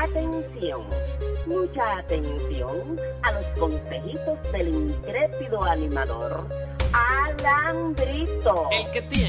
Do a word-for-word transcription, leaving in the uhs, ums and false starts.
Atención, mucha atención a los consejitos del intrépido animador Alambrito. El que tiene